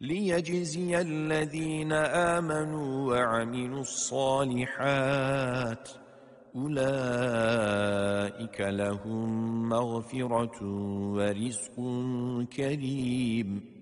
ليجزي الذين آمنوا وعملوا الصالحات أولئك لهم مغفرة ورزق كريم.